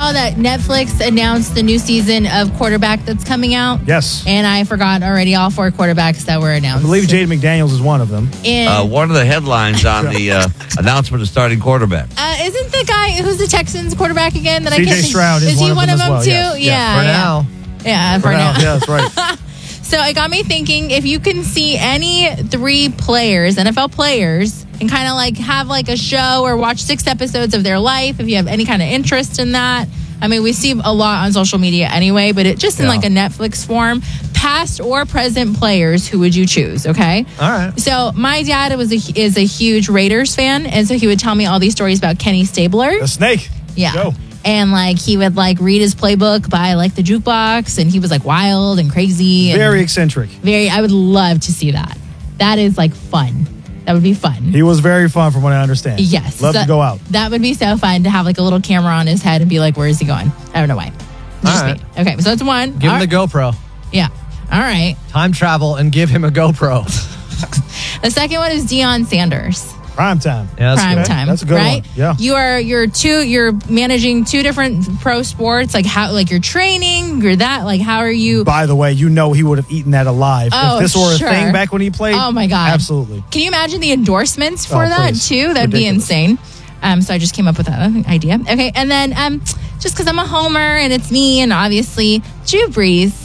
saw that Netflix announced the new season of Quarterback that's coming out. Yes. And I forgot already all 4 quarterbacks that were announced. I believe Jaden McDaniels is one of them. One of the headlines on the announcement of starting quarterback. Isn't the guy who's the Texans quarterback again? That C.J. Stroud is he one of them well, too? yes. Yeah. For now. Yeah, for now. Yeah, that's right. So it got me thinking, if you can see any 3 players, NFL players, and kind of like have like a show or watch 6 episodes of their life, if you have any kind of interest in that. I mean, we see a lot on social media anyway, but in like a Netflix form, past or present players, who would you choose? Okay. All right. So my dad is a huge Raiders fan, and so he would tell me all these stories about Kenny Stabler. The snake. Yeah. Go. And like he would like read his playbook by like the jukebox, and he was like wild and crazy. And Very eccentric. I would love to see that. That is like fun. That would be fun. He was very fun from what I understand. Yes. Love to go out. That would be so fun to have like a little camera on his head and be like, where is he going? I don't know why. Just right. me. Okay, so that's one. Give him the GoPro. Yeah. All right. Time travel and give him a GoPro. The second one is Deion Sanders. Prime time. Yeah, that's Prime good. time. That's a good right? one. Yeah. You're managing 2 different pro sports. Like how, like you're training, you're that. Like how are you? By the way, you know he would have eaten that alive. Oh, if this were sure. a thing back when he played. Oh my God. Absolutely. Can you imagine the endorsements for that please. too? That'd be Ridiculous. insane. So I just came up with that idea. Okay, and then just because I'm a homer and it's me, and obviously Drew Brees,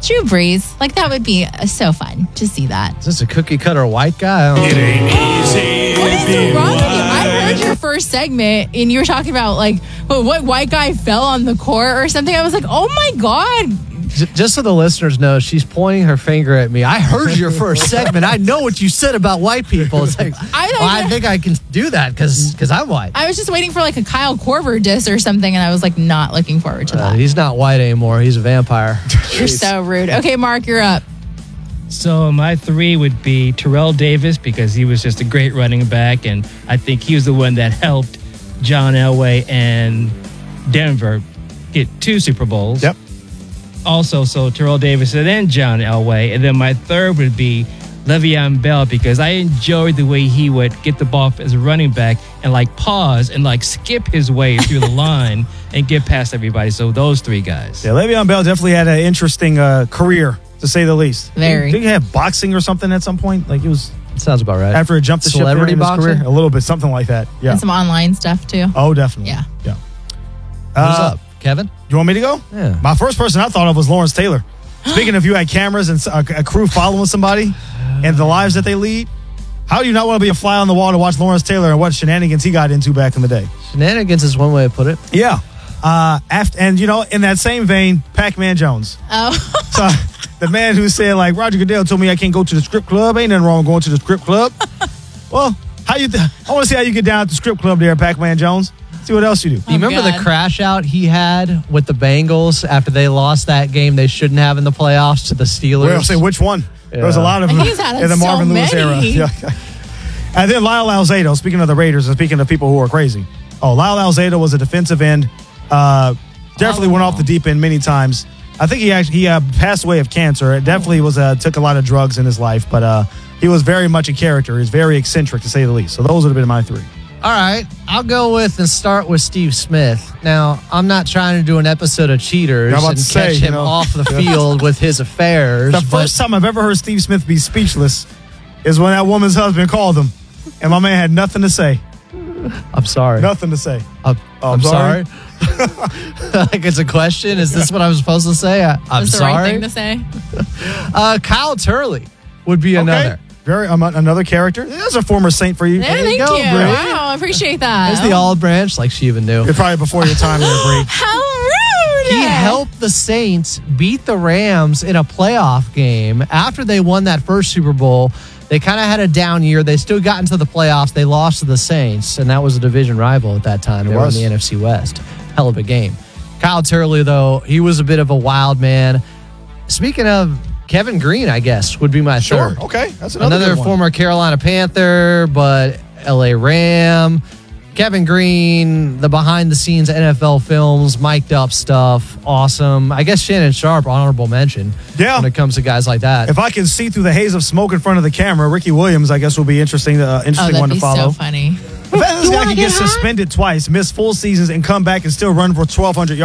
like that would be so fun to see that. Is this a cookie cutter white guy? I don't know. What is wrong with you? I heard your first segment and you were talking about like what white guy fell on the court or something. I was like, oh my God. Just so the listeners know, she's pointing her finger at me. I heard your first segment. I know what you said about white people. It's like, I think I can do that because I'm white. I was just waiting for like a Kyle Korver diss or something, and I was like not looking forward to that. He's not white anymore. He's a vampire. You're so rude. Okay, Mark, you're up. So my 3 would be Terrell Davis, because he was just a great running back, and I think he was the one that helped John Elway and Denver get 2 Super Bowls. Yep. Also, so Terrell Davis and then John Elway. And then my 3rd would be Le'Veon Bell, because I enjoyed the way he would get the ball as a running back and like pause and like skip his way through the line and get past everybody. So those 3 guys. Yeah, Le'Veon Bell definitely had an interesting career, to say the least. Very. Did he have boxing or something at some point? Like it was Sounds about right. after it jumped the ship Celebrity in his boxing? career? A little bit, something like that. Yeah. And some online stuff too. Oh, definitely. Yeah. Yeah. Who's up? Kevin? You want me to go? Yeah. My first person I thought of was Lawrence Taylor. Speaking of, you had cameras and a crew following somebody and the lives that they lead, how do you not want to be a fly on the wall to watch Lawrence Taylor and what shenanigans he got into back in the day? Shenanigans is one way to put it. Yeah. And, in that same vein, Pac-Man Jones. Oh. So the man who said, like, Roger Goodell told me I can't go to the strip club. Ain't nothing wrong with going to the strip club. Well, I want to see how you get down at the strip club there, Pac-Man Jones. See what else you do. Do you remember God. the crash out he had with the Bengals after they lost that game they shouldn't have in the playoffs to the Steelers? Well, say which one. There was a lot of them He's had in the so Marvin Lewis era. many. Yeah. And then Lyle Alzado, speaking of the Raiders and speaking of people who are crazy. Oh, Lyle Alzado was a defensive end. Definitely went off the deep end many times. I think he passed away of cancer. It definitely took a lot of drugs in his life, but he was very much a character. He was very eccentric, to say the least. So those would have been my 3. All right, I'll go with and start with Steve Smith. Now, I'm not trying to do an episode of Cheaters and catch him off the field with his affairs. The first time I've ever heard Steve Smith be speechless is when that woman's husband called him, and my man had nothing to say. I'm sorry. Nothing to say. I'm sorry. Like it's a question. Is this what I was supposed to say? I'm That's the sorry. right thing to say. Kyle Turley would be another. Very another character. There's a former Saint for you. Yeah, thank you. Wow, I appreciate that. There's the olive branch, like she even knew. You're probably before your time there, Bree. How rude! He helped the Saints beat the Rams in a playoff game after they won that first Super Bowl. They kind of had a down year. They still got into the playoffs. They lost to the Saints, and that was a division rival at that time. They were in the NFC West. Hell of a game. Kyle Turley, though, he was a bit of a wild man. Speaking of Kevin Green, I guess, would be my third. Okay, that's another good one. Former Carolina Panther, but LA Ram. Kevin Green, the behind-the-scenes NFL films, mic'd up stuff, awesome. I guess Shannon Sharp, honorable mention. Yeah. When it comes to guys like that. If I can see through the haze of smoke in front of the camera, Ricky Williams, I guess, will be interesting one to follow. So funny. The fact that this guy can get suspended twice, miss full seasons, and come back and still run for 1,200 yards.